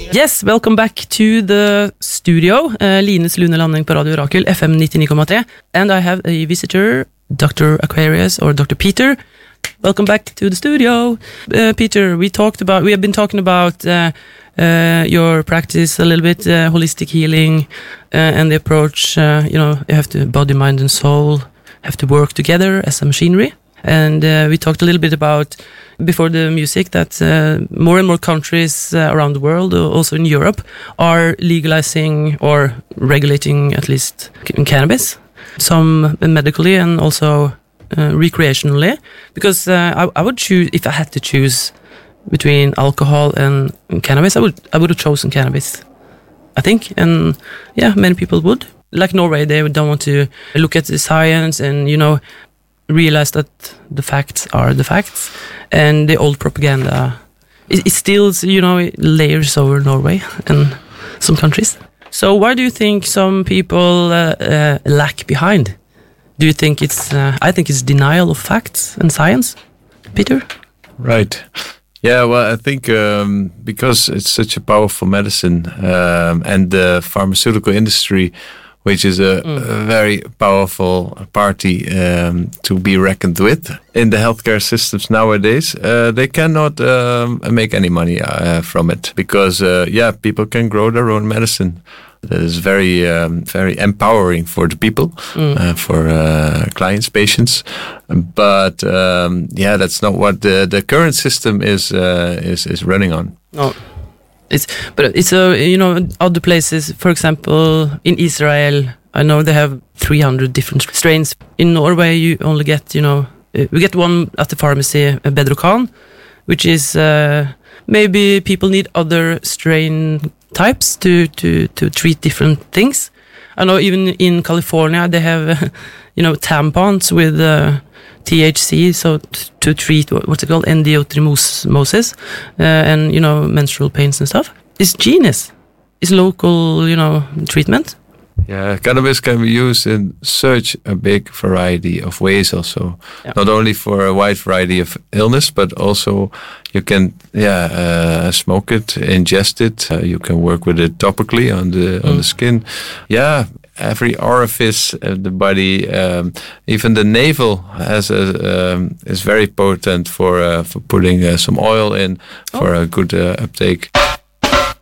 Yes, welcome back to the studio. Lines lunelanding på Radio Rakel, FM 99,3. And I have a visitor, Dr. Aquarius or Dr. Peter. Welcome back to the studio. Peter, we have been talking about your practice a little bit, holistic healing, and the approach, you have to body, mind and soul have to work together as a machinery. And we talked a little bit about, before the music, that more and more countries around the world, also in Europe, are legalizing or regulating at least cannabis, some medically and also recreationally. Because I would choose, if I had to choose between alcohol and cannabis, I would have chosen cannabis, I think. And yeah, many people would. Like Norway, they don't want to look at the science and, realize that the facts are the facts, and the old propaganda it still layers over Norway and some countries. So why do you think some people lag behind? Do you think it's I think it's denial of facts and science, Peter? Right. Yeah, well, I think because it's such a powerful medicine, and the pharmaceutical industry, which is a very powerful party to be reckoned with in the healthcare systems nowadays. They cannot make any money from it because, people can grow their own medicine. That is very, very empowering for the people, for clients, patients. But that's not what the current system is running on. No. It's other places, for example, in Israel, I know they have 300 different strains. In Norway, you only get, we get one at the pharmacy, Bedrocan, which is, maybe people need other strain types to treat different things. I know even in California, they have, tampons with THC, so to treat what's it called, endometriosis, and menstrual pains and stuff. It's genius. It's local, treatment. Yeah, cannabis can be used in such a big variety of ways also. Yeah. Not only for a wide variety of illness, but also you can smoke it, ingest it. You can work with it topically on the skin. Yeah. Every orifice of the body, even the navel, is very potent for putting some oil in for a good uptake.